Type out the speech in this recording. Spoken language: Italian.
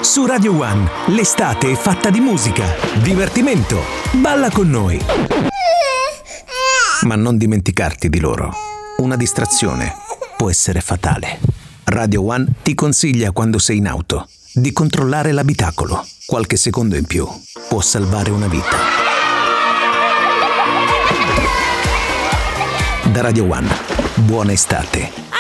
Su Radio One, l'estate è fatta di musica, divertimento. Balla con noi. Ma non dimenticarti di loro. Una distrazione può essere fatale. Radio One ti consiglia, quando sei in auto, di controllare l'abitacolo. Qualche secondo in più può salvare una vita. Da Radio One, buona estate.